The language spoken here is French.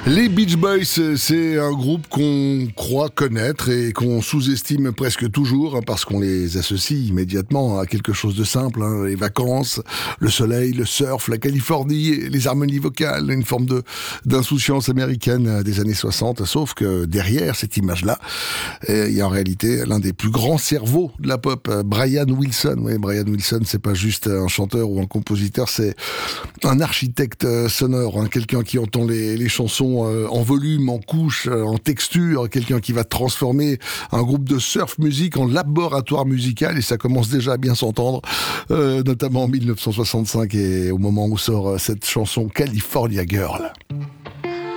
Les Beach Boys, c'est un groupe qu'on croit connaître et qu'on sous-estime presque toujours, parce qu'on les associe immédiatement à quelque chose de simple, les vacances, le soleil, le surf, la Californie, les harmonies vocales, une forme d'insouciance américaine des années 60, sauf que derrière cette image-là, il y a en réalité l'un des plus grands cerveaux de la pop, Brian Wilson. Oui, Brian Wilson, c'est pas juste un chanteur ou un compositeur, c'est un architecte sonore, quelqu'un qui entend les chansons en volume, en couche, en texture, quelqu'un qui va transformer un groupe de surf music en laboratoire musical, et ça commence déjà à bien s'entendre, notamment en 1965 et au moment où sort cette chanson California Girl.